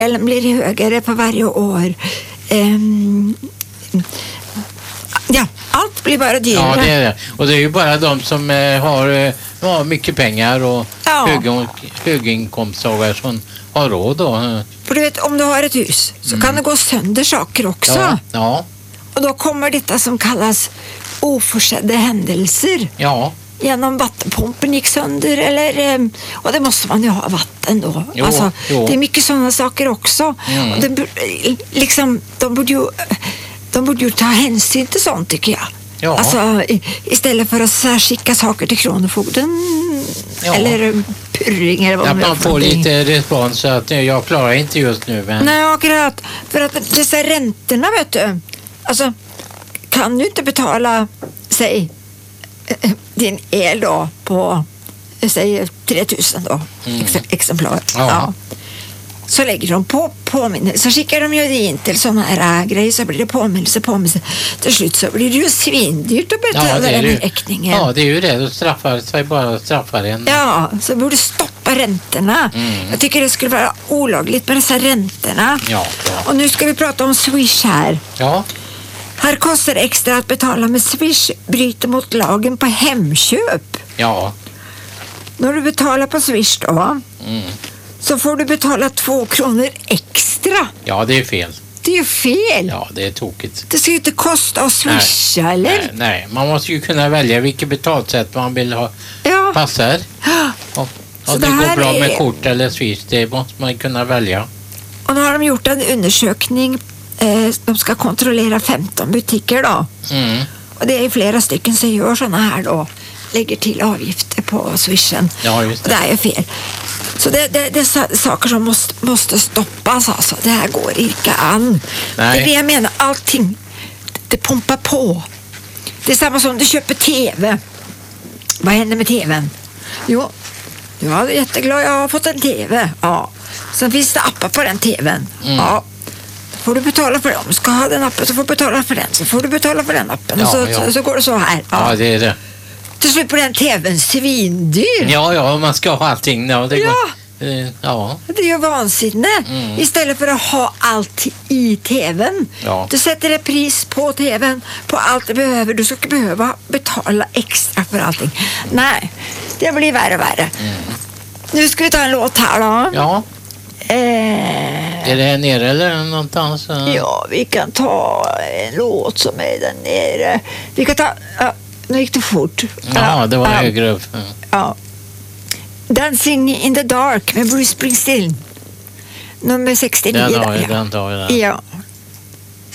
Den blir högre för varje år. Ja, allt blir bara dyrare. Ja, det är det. Och det är ju bara de som har mycket pengar och höginkomsttagare som har råd då. För du vet, om du har ett hus så kan det gå sönder saker också. Ja. Och då kommer detta som kallas oförsedda händelser. Ja. Genom vattenpumpen gick sönder eller, och det måste man ju ha vatten då. Jo. Det är mycket sådana saker också. Och de borde ju ta hänsyn till sånt, tycker jag. Ja. Alltså istället för att skicka saker till kronofogden eller pyrring eller vad att man får lite respons så att jag klarar inte just nu. Men... Nej, akkurat. För att dessa räntorna, vet du, alltså kan du inte betala, säg din el då på, säg 3000 då, exemplar. Ja. Så lägger de på påminnelse, så skickar de ju det in till sådana här grejer, så blir det påminnelse. Till slut så blir det ju svindyrt att betala den räkningen. Ja, det är ju det. Då straffar en. Ja, så borde stoppa räntorna. Jag tycker det skulle vara olagligt med dessa räntorna. Ja. Och nu ska vi prata om Swish här. Ja. Här kostar det extra att betala med Swish, bryter mot lagen på Hemköp. Ja. När du betalar på Swish då, så får du betala 2 kronor extra. Ja, det är fel. Det är ju fel. Ja, det är tokigt. Det ska ju inte kosta att swisha, eller? Nej, man måste ju kunna välja vilket betalsätt man vill ha passar. Och det går bra med kort eller Swish, det måste man kunna välja. Och nu har de gjort en undersökning. De ska kontrollera 15 butiker då. Och det är flera stycken som gör sådana här då. Lägger till avgifter på Swishen. Ja, just det. Och det är fel. Så det är saker som måste stoppas. Alltså. Det här går inte an. Nej. Det är det jag menar. Allting, det pumpar på. Det är samma som du köper tv. Vad händer med tvn? Jo, jag är jätteglad. Jag har fått en tv. Ja. Sen finns det appar på den tvn. Ja. Får du betala för den. Om du ska ha den appen så får du betala för den. Så får du betala för den appen. Och så går det så här. Ja, det är det. Till slut på den tvn svindyr. Ja, man ska ha allting. Ja, det går. Det är ju vansinne. Istället för att ha allt i tvn. Ja. Du sätter ett pris på tvn på allt du behöver. Du ska behöva betala extra för allting. Nej, det blir värre och värre. Nu ska vi ta en låt här då. Ja. Är det här nere eller någonstans? Ja, vi kan ta en låt som är där nere. Vi kan ta... Nu gick det fort. Ja, det var högre upp. Ja. Dancing in the Dark med Bruce Springsteen. Nummer 69. Den tar jag. Ja.